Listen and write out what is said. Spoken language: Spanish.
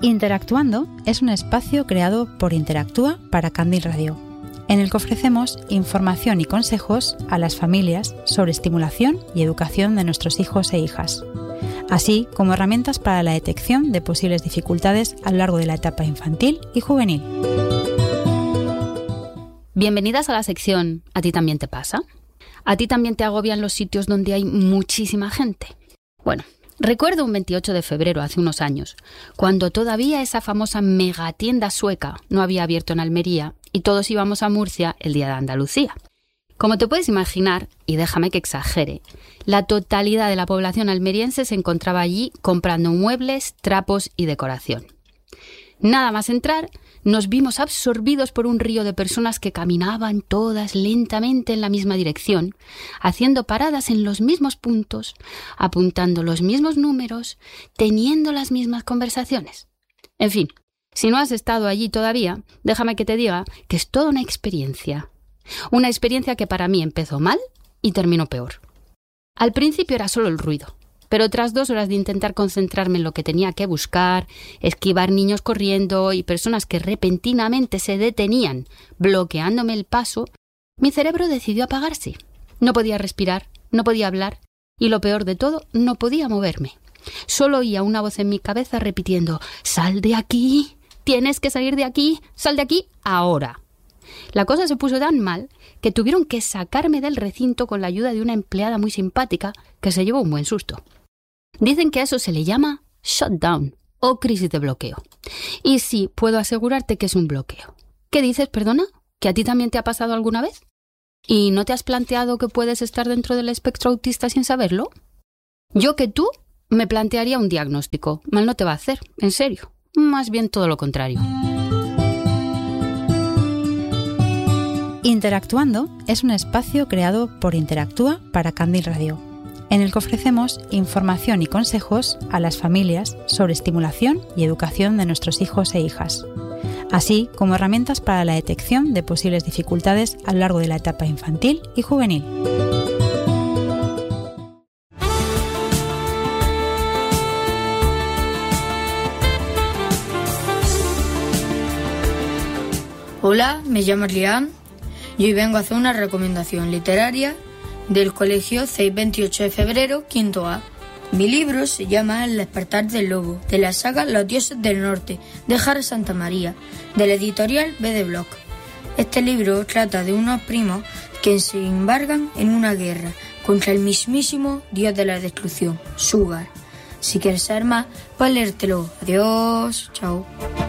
Interactuando es un espacio creado por Interactúa para Candil Radio, en el que ofrecemos información y consejos a las familias sobre estimulación y educación de nuestros hijos e hijas, así como herramientas para la detección de posibles dificultades a lo largo de la etapa infantil y juvenil. Bienvenidas a la sección ¿A ti también te pasa? ¿A ti también te agobian los sitios donde hay muchísima gente? Bueno, recuerdo un 28 de febrero hace unos años, cuando todavía esa famosa megatienda sueca no había abierto en Almería y todos íbamos a Murcia el día de Andalucía. Como te puedes imaginar, y déjame que exagere, la totalidad de la población almeriense se encontraba allí comprando muebles, trapos y decoración. Nada más entrar, nos vimos absorbidos por un río de personas que caminaban todas lentamente en la misma dirección, haciendo paradas en los mismos puntos, apuntando los mismos números, teniendo las mismas conversaciones. En fin, si no has estado allí todavía, déjame que te diga que es toda una experiencia. Una experiencia que para mí empezó mal y terminó peor. Al principio era solo el ruido. Pero tras 2 horas de intentar concentrarme en lo que tenía que buscar, esquivar niños corriendo y personas que repentinamente se detenían, bloqueándome el paso, mi cerebro decidió apagarse. No podía respirar, no podía hablar y lo peor de todo, no podía moverme. Solo oía una voz en mi cabeza repitiendo: «¡Sal de aquí! ¡Tienes que salir de aquí! ¡Sal de aquí ahora!». La cosa se puso tan mal que tuvieron que sacarme del recinto con la ayuda de una empleada muy simpática que se llevó un buen susto. Dicen que a eso se le llama shutdown o crisis de bloqueo. Y sí, puedo asegurarte que es un bloqueo. ¿Qué dices, perdona? ¿Que a ti también te ha pasado alguna vez? ¿Y no te has planteado que puedes estar dentro del espectro autista sin saberlo? Yo que tú me plantearía un diagnóstico. Mal no te va a hacer, en serio. Más bien todo lo contrario. Interactuando es un espacio creado por Interactúa para Candil Radio, en el que ofrecemos información y consejos a las familias sobre estimulación y educación de nuestros hijos e hijas, así como herramientas para la detección de posibles dificultades a lo largo de la etapa infantil y juvenil. Hola, me llamo Liam y hoy vengo a hacer una recomendación literaria del Colegio 628 de febrero, quinto A. Mi libro se llama El despertar del lobo, de la saga Los dioses del norte, de Jara Santamaría, de la editorial B de Block. Este libro trata de unos primos que se embarcan en una guerra contra el mismísimo dios de la destrucción, Sugar. Si quieres saber más, puedes leértelo. Adiós, chao.